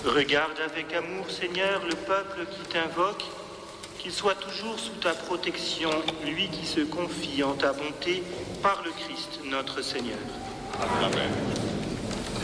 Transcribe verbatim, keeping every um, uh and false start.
Regarde avec amour, Seigneur, le peuple qui t'invoque, qu'il soit toujours sous ta protection, lui qui se confie en ta bonté par le Christ, notre Seigneur. Amen.